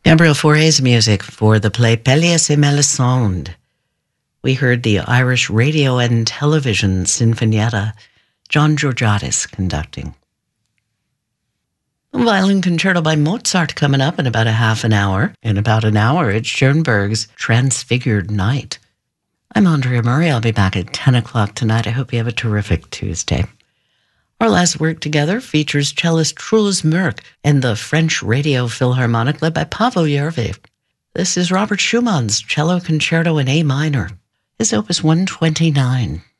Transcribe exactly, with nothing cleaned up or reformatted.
Gabriel Fauré's music for the play Pelléas et Mélisande. We heard the Irish Radio and Television Sinfonietta, John Georgiadis conducting. A violin concerto by Mozart coming up in about a half an hour. In about an hour, it's Schoenberg's Transfigured Night. I'm Andrea Murray. I'll be back at ten o'clock tonight. I hope you have a terrific Tuesday. Our last work together features cellist Truls Mørk and the French Radio Philharmonic led by Paavo Järvi. This is Robert Schumann's Cello Concerto in A minor, his opus one twenty-nine.